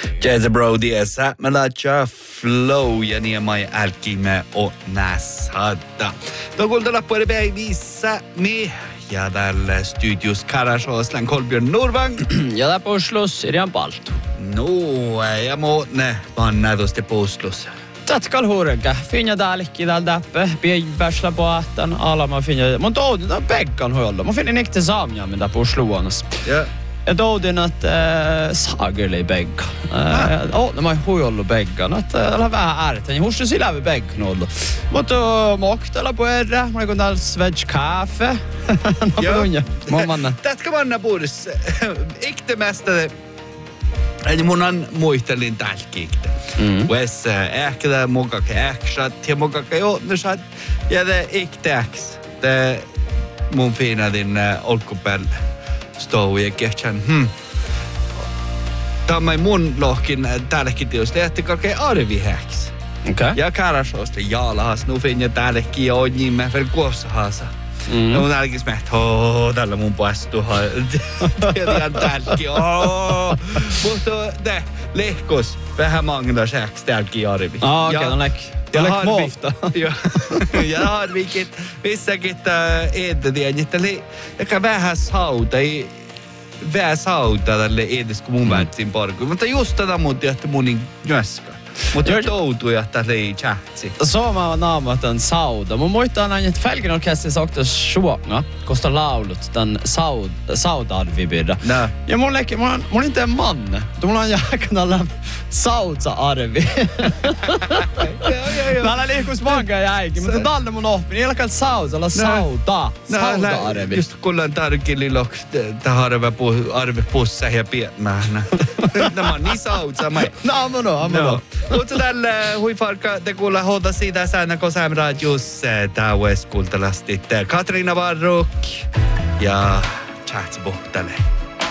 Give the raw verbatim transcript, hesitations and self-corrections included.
Jazz Brodiessa me laittaa flow ja niin mai älkime o näshadda. Då går det lappa det bävissä me ja tällä studios Karasoslan Kolbjörn Norvang. Ja där på Oslos Irian Paltu. No, ja muutne panna tuosta Oslos. Tatkal huurenkä. Finja täälläkin täällä täppä. Pienpärsla på ähtän. Alama finja. Mun toudin tämän Pekkan huolta. Mun finnin ikte saamia mitä på Osloanas. Ja. Ja toudin, että äh, saageli Pekka. Äh, oh, nämä huollu Pekkan. Että äh, vähän äärettä. Ja huustu silävi Pekkan ollut. Mutta uh, moktella på erä. Mä kun täällä svedge kaffe. Ja. Mammanna. Tätkä manna puhudus. Ikte mästä. Eli mun on muistelin tälläkin. Mm. Wes ehkä det mokake äksat ja mokake joutnusat ja det iktäks. Det mun fina din olkupel stov ja kehtän. Hmm. Tämä mun lohkin tälläkin tietysti ehti kaikkein arvihäks. Okei. Ja Karasosta jaalahas nu finja tälläkin on nimme för kuossahasa. Mm. No tälläkin smät, hoo, tällä mun puastuha. Tiedän tälläkin, hoo. Mutta det, lehkos, vähän mangla säks tälläkin arvi. Ah, okei, okay, no läk. Ja läk muofta. Ja, ja harvikin, missäkin edetiin, että ehkä vähän sauta, ei vähän sauta tälle edes, kun mun väitsin parkuun. Mutta just tätä mun tietty munin njöskä. Mutta toutuja, että ei chatsi. Sama naama tämän sauda. Mun muistaa näin, että Felgen orkesteri sakta suokna, kosta laulut tämän saud, sauda-arvibirra. Nää. Ja mun leikki, mulla on, mulla on inte manne. Mulla on jäkänä sauda-arvi. Täällä liikkuu smankaa jäikin, mutta tällä mun oppi. Niillä kallt sauda, olla sauda. Sauda-arvi. Just kullan tarkili loks, tähän arve pussa ja pietmäänä. Nämä on niin sauda. No, mä no, mä no. Mutta tällä huifarka te kuulla hoida siitä säännä, kun Sam Radius täyes kuultalastit Katriina Varruk ja Chats Bohtale.